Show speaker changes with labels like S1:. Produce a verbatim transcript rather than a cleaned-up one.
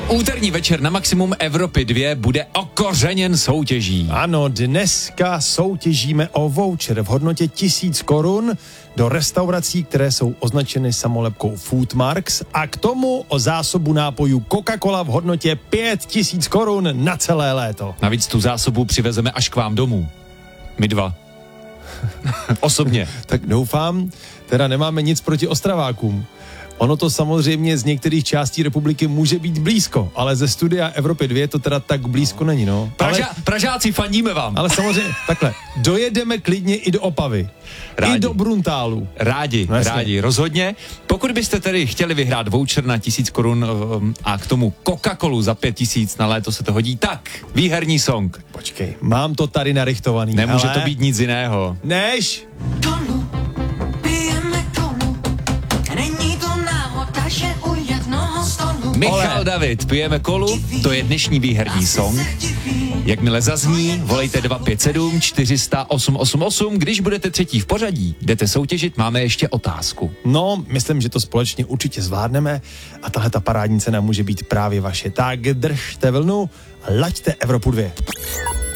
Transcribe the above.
S1: Úterní večer na Maximum Evropy dva bude okořeněn soutěží.
S2: Ano, dneska soutěžíme o voucher v hodnotě tisíc korun do restaurací, které jsou označeny samolepkou Foodmarks, a k tomu o zásobu nápojů Coca-Cola v hodnotě pět tisíc korun na celé léto.
S1: Navíc tu zásobu přivezeme až k vám domů. My dva. Osobně.
S2: Tak doufám, teda nemáme nic proti Ostravákům. Ono to samozřejmě z některých částí republiky může být blízko, ale ze studia Evropy dva to teda tak blízko není, no.
S1: Praža,
S2: ale,
S1: Pražáci, fandíme vám.
S2: ale samozřejmě, takhle, dojedeme klidně i do Opavy.
S1: Rádi.
S2: I do Bruntálu.
S1: Rádi,
S2: no
S1: rádi, rozhodně. Pokud byste tedy chtěli vyhrát voucher na tisíc korun um, a k tomu Coca-Colu za pět tisíc na léto se to hodí, tak výherní song.
S2: Počkej, mám to tady narychtovaný.
S1: Nemůže
S2: ale...
S1: to být nic jiného.
S2: Než...
S3: Tomu, pijeme tomu, není to náhoda, že u jednoho stolu.
S1: Michal
S2: Ole.
S1: David, pijeme kolu, to je dnešní výherní song. Jakmile zazní, volejte dva pět sedm čtyři sta osm osm osm, když budete třetí v pořadí, jdete soutěžit, máme ještě otázku.
S2: No, myslím, že to společně určitě zvládneme a tahle ta parádní cena může být právě vaše. Tak držte vlnu, laďte Evropu dva.